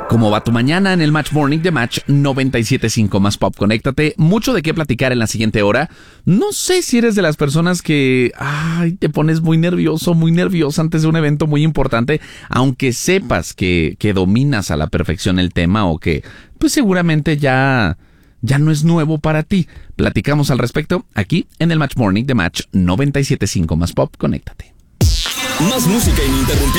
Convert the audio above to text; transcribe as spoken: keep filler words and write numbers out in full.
¿Cómo va tu mañana en el Match Morning de Match noventa y siete punto cinco más Pop? Conéctate. Mucho de qué platicar en la siguiente hora. No sé si eres de las personas que ay, te pones muy nervioso, muy nerviosa antes de un evento muy importante, aunque sepas que, que dominas a la perfección el tema o que pues seguramente ya, ya no es nuevo para ti. Platicamos al respecto aquí en el Match Morning de Match noventa y siete punto cinco más Pop. Conéctate. Más música ininterrumpida.